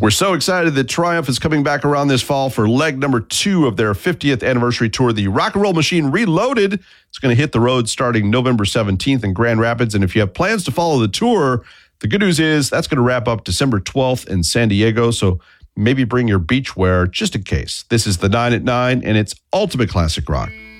We're so excited that Triumph is coming back around this fall for leg number 2 of their 50th anniversary tour, the Rock and Roll Machine Reloaded. It's going to hit the road starting November 17th in Grand Rapids. And if you have plans to follow the tour, the good news is that's going to wrap up December 12th in San Diego. So maybe bring your beachwear just in case. This is the 9 at 9, and it's Ultimate Classic Rock.